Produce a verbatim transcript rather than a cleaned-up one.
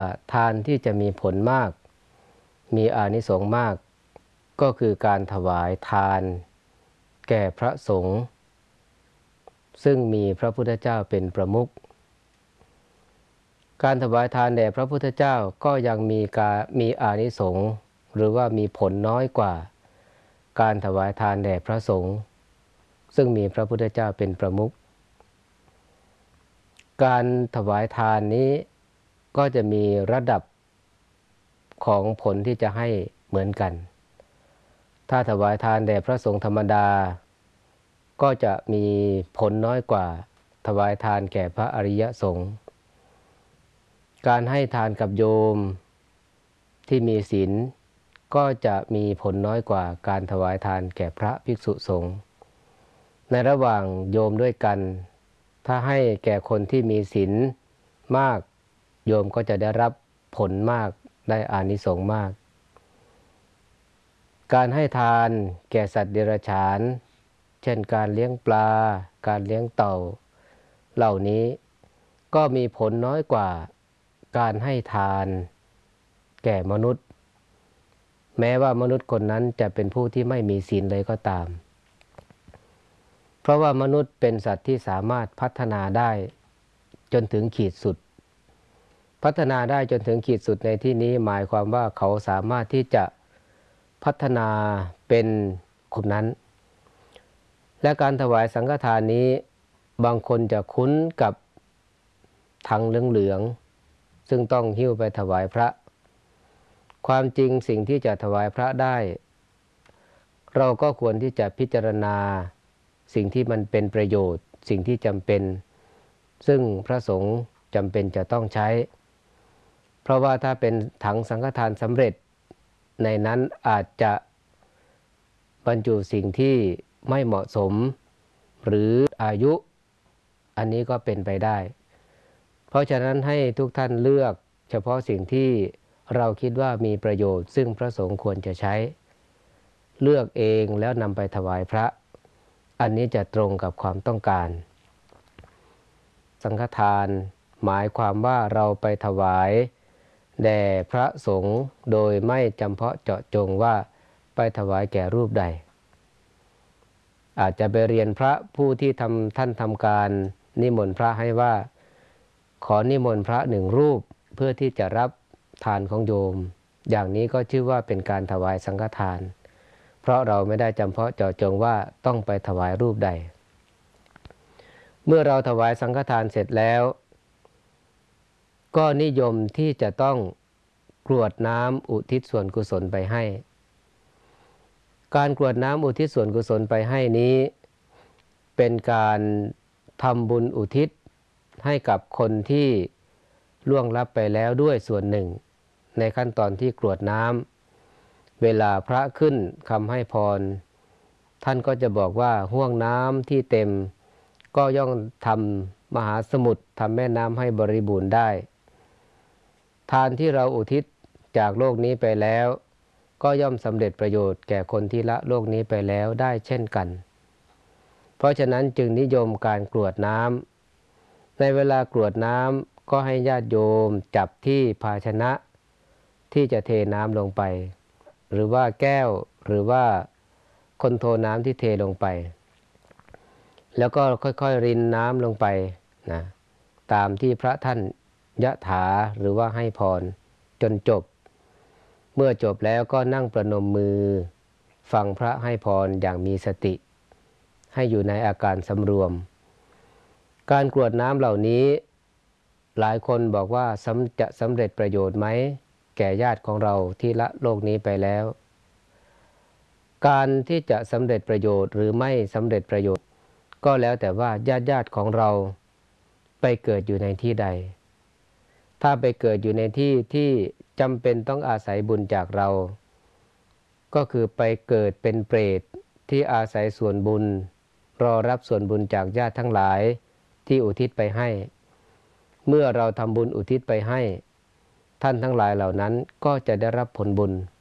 ทานที่จะมีผลมากมีอานิสงส์มากก็คือการถวายทานแก่พระสงฆ์ซึ่งมีพระพุทธเจ้าเป็นประมุขการถวายทานแด่พระพุทธเจ้าก็ยังมีการมีอานิสงส์หรือว่ามีผลน้อยกว่าการถวายทานแด่พระสงฆ์ซึ่งมีพระพุทธเจ้าเป็นประมุขการถวายทานนี้ก็จะมีระดับของผลที่จะให้เหมือนกันถ้าถวายทานแด่พระสงฆ์ธรรมดาก็จะมีผลน้อยกว่าถวายทานแก่พระอริยสงฆ์การให้ทานกับโยมที่มีศีลก็จะมีผลน้อยกว่าการถวายทานแก่พระภิกษุสงฆ์ในระหว่างโยมด้วยกันถ้าให้แก่คนที่มีศีลมากโยมก็จะได้รับผลมากได้อานิสงส์มากการให้ทานแก่สัตว์เดรัจฉานเช่นการเลี้ยงปลาการเลี้ยงเต่าเหล่านี้ก็มีผลน้อยกว่าการให้ทานแก่มนุษย์แม้ว่ามนุษย์คนนั้นจะเป็นผู้ที่ไม่มีศีลเลยก็ตามเพราะว่ามนุษย์เป็นสัตว์ที่สามารถพัฒนาได้จนถึงขีดสุดพัฒนาได้จนถึงขีดสุดในที่นี้หมายความว่าเขาสามารถที่จะพัฒนาเป็นคนนั้นและการถวายสังฆทานนี้บางคนจะคุ้นกับถังเหลืองๆซึ่งต้องหิ้วไปถวายพระความจริงสิ่งที่จะถวายพระได้เราก็ควรที่จะพิจารณาสิ่งที่มันเป็นประโยชน์สิ่งที่จำเป็นซึ่งพระสงฆ์จำเป็นจะต้องใช้เพราะว่าถ้าเป็นถังสังฆทานสำเร็จในนั้นอาจจะบรรจุสิ่งที่ไม่เหมาะสมหรืออายุอันนี้ก็เป็นไปได้เพราะฉะนั้นให้ทุกท่านเลือกเฉพาะสิ่งที่เราคิดว่ามีประโยชน์ซึ่งพระสงฆ์ควรจะใช้เลือกเองแล้วนำไปถวายพระอันนี้จะตรงกับความต้องการสังฆทานหมายความว่าเราไปถวายแด่พระสงฆ์โดยไม่จำเพาะเจาะจงว่าไปถวายแก่รูปใดอาจจะไปเรียนพระผู้ที่ทำท่านทำการนิมนต์พระให้ว่าขอนิมนต์พระหนึ่งรูปเพื่อที่จะรับทานของโยมอย่างนี้ก็ชื่อว่าเป็นการถวายสังฆทานเพราะเราไม่ได้จำเพาะเจาะจงว่าต้องไปถวายรูปใดเมื่อเราถวายสังฆทานเสร็จแล้วก็นิยมที่จะต้องกรวดน้ำอุทิศส่วนกุศลไปให้การกรวดน้ำอุทิศส่วนกุศลไปให้นี้เป็นการทำบุญอุทิศให้กับคนที่ล่วงลับไปแล้วด้วยส่วนหนึ่งในขั้นตอนที่กรวดน้ำเวลาพระขึ้นคำให้พรท่านก็จะบอกว่าห้วงน้ำที่เต็มก็ย่อมทำมหาสมุทรทำแม่น้ำให้บริบูรณ์ได้ทานที่เราอุทิศจากโลกนี้ไปแล้วก็ย่อมสำเร็จประโยชน์แก่คนที่ละโลกนี้ไปแล้วได้เช่นกันเพราะฉะนั้นจึงนิยมการกรวดน้ำในเวลากรวดน้ำก็ให้ญาติโยมจับที่ภาชนะที่จะเทน้ำลงไปหรือว่าแก้วหรือว่าคนโทน้ำที่เทลงไปแล้วก็ค่อยๆรินน้ำลงไปนะตามที่พระท่านยะถาหรือว่าให้พรจนจบเมื่อจบแล้วก็นั่งประนมมือฟังพระให้พรอย่างมีสติให้อยู่ในอาการสำรวมการกรวดน้ำเหล่านี้หลายคนบอกว่าจะสำเร็จประโยชน์ไหมแก่ญาติของเราที่ละโลกนี้ไปแล้วการที่จะสำเร็จประโยชน์หรือไม่สำเร็จประโยชน์ก็แล้วแต่ว่าญาติญาติของเราไปเกิดอยู่ในที่ใดถ้าไปเกิดอยู่ในที่ที่จำเป็นต้องอาศัยบุญจากเราก็คือไปเกิดเป็นเปรตที่อาศัยส่วนบุญรอรับส่วนบุญจากญาติทั้งหลายที่อุทิศไปให้เมื่อเราทำบุญอุทิศไปให้ท่านทั้งหลายเหล่านั้นก็จะได้รับผลบุญ